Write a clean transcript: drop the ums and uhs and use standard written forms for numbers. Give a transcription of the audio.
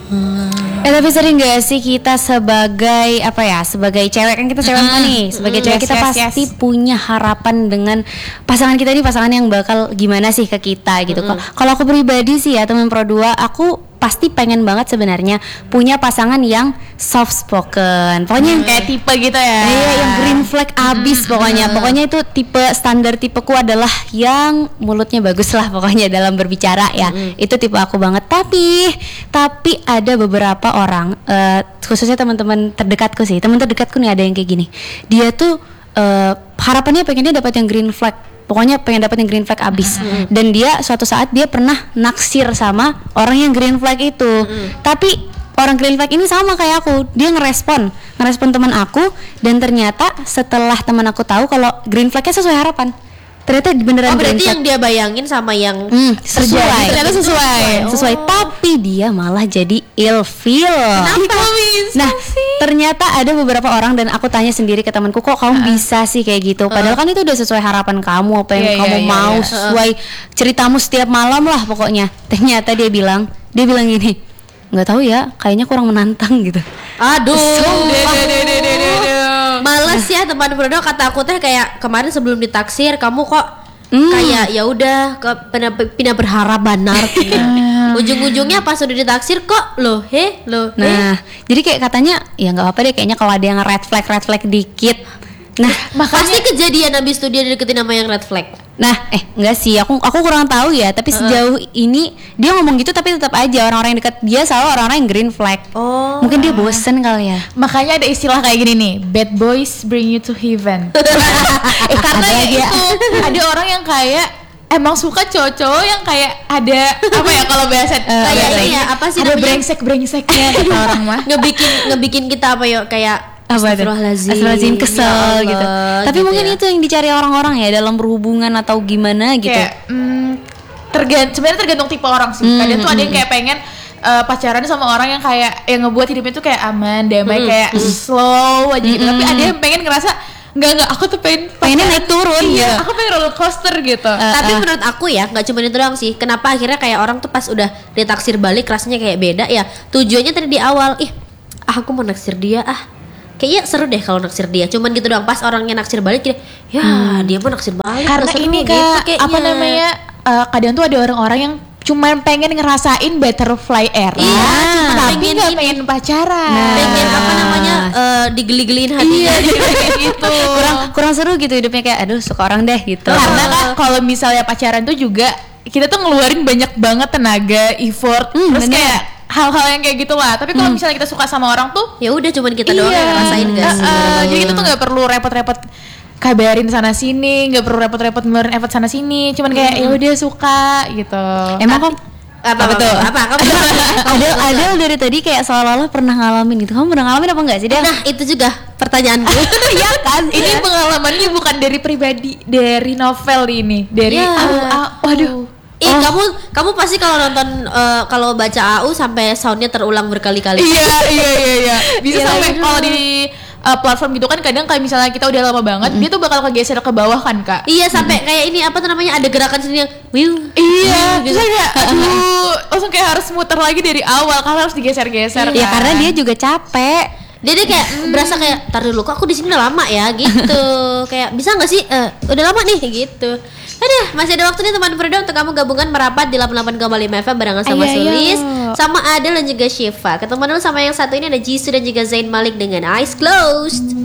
Tapi sering gak sih kita sebagai apa ya, sebagai cewek kan kita cewek semua nih, sebagai cewek kita pasti punya harapan dengan pasangan kita ini, pasangan yang bakal gimana sih ke kita gitu. Kalau aku pribadi sih ya teman Pro 2, aku pasti pengen banget sebenarnya punya pasangan yang soft spoken. Pokoknya yang kayak tipe gitu ya. Iya, yang green flag abis pokoknya. Pokoknya itu tipe standar tipeku adalah yang mulutnya bagus lah pokoknya dalam berbicara ya. Itu tipe aku banget. Tapi ada beberapa orang, khususnya teman-teman terdekatku sih. Teman terdekatku nih ada yang kayak gini. Dia tuh harapannya pengennya dapat yang green flag. Pokoknya pengen dapat yang green flag abis. Dan dia suatu saat dia pernah naksir sama orang yang green flag itu. Tapi orang green flag ini sama kayak aku. Dia ngerespon teman aku. Dan ternyata setelah teman aku tahu kalau green flagnya sesuai harapan, ternyata beneran green flag. Berarti yang dia bayangin sama yang sesuai. Ternyata sesuai. Tapi dia malah jadi ilfeel. Kenapa? Nah, ternyata ada beberapa orang, dan aku tanya sendiri ke temanku, kok kamu bisa sih kayak gitu? Padahal kan itu udah sesuai harapan kamu, apa yang kamu mau, sesuai ceritamu setiap malam lah pokoknya. Ternyata dia bilang gini, nggak tahu ya, kayaknya kurang menantang gitu. Aduh. Males ya teman Bruno, kata aku teh kayak kemarin sebelum ditaksir kamu kok kayak ya udah pindah berharap benar gitu. Ujung-ujungnya pas udah ditaksir kok Nah, jadi kayak katanya ya nggak apa-apa deh, kayaknya kalau ada yang red flag dikit. Nah, pasti kejadian abis itu dia deketin nama yang red flag. Nah, enggak sih, aku kurang tahu ya. Tapi sejauh ini dia ngomong gitu, tapi tetap aja orang-orang yang dekat dia selalu orang-orang yang green flag. Mungkin dia bosen kali ya. Makanya ada istilah kayak gini nih, bad boys bring you to heaven. Karena itu ada orang yang kayak emang suka cowok-cowok yang kayak ada apa ya kalau biasa kayak ini ya, apa sih ada namanya? brengsek-brengseknya kata orang mah. ngebikin kita apa ya, kayak Astagfirullahaladzim, kesel gitu. Tapi gitu mungkin ya. itu yang dicari orang-orang ya dalam berhubungan atau gimana gitu. Kayak sebenarnya tergantung tipe orang sih. Kadang tuh ada yang kayak pengen pacaran sama orang yang kayak yang ngebuat hidupnya tuh kayak aman, damai, kayak slow aja gitu. Tapi ada yang pengen ngerasa enggak, aku tuh pengennya naik turun. Iya, aku pengen roller coaster gitu. Tapi menurut aku ya, nggak cuma itu doang sih. Kenapa akhirnya kayak orang tuh pas udah ditaksir balik rasanya kayak beda ya. Tujuannya tadi di awal, aku mau naksir dia, kayaknya seru deh kalau naksir dia. Cuman gitu doang, pas orangnya naksir balik dia mau naksir balik. Karena ini Kak, gitu, apa namanya, kadang tuh ada orang-orang yang cuman pengen ngerasain butterfly era, tapi nggak pengen pacaran. Pengen apa namanya, digeli-geliin hatinya. Gitu. kurang seru gitu hidupnya, kayak aduh suka orang deh gitu. Karena Kak, kalau misalnya pacaran tuh juga kita tuh ngeluarin banyak banget tenaga, effort, terus kayak hal-hal yang kayak gitu lah. Tapi kalau misalnya kita suka sama orang tuh ya udah cuman kita doang yang ngerasain guys. Jadi kita tuh nggak perlu repot-repot kabarin sana sini, nggak perlu repot-repot ngeluarin effort sana sini, cuman kayak ya udah suka gitu. Emang kamu kamu Adel dari tadi kayak seolah-olah pernah ngalamin gitu. Kamu pernah ngalamin apa enggak sih, Del? Nah, itu juga pertanyaanku. Iya kan? Ini pengalamannya bukan dari pribadi, dari novel ini, dari waduh. Kamu pasti kalau nonton kalau baca AU sampai soundnya terulang berkali-kali. Iya. Bisa sampai kalau di platform gitu kan, kadang kayak misalnya kita udah lama banget, dia tuh bakal kegeser ke bawah kan Kak. Iya, sampai kayak ini apa tuh namanya, ada gerakan sini yang iya gitu. Kayak langsung kayak harus muter lagi dari awal karena harus digeser-geser. Ya karena dia juga capek. Dia kayak berasa kayak tar dulu, kok aku di sini udah lama ya gitu. Kayak bisa nggak sih udah lama nih gitu. Aduh, masih ada waktu nih teman Frida untuk kamu gabungan merapat di 88,5 FM barengan sama Sulis, sama Adel dan juga Syifa. Ketemu dulu sama yang satu ini, ada Jisoo dan juga Zain Malik dengan Eyes Closed.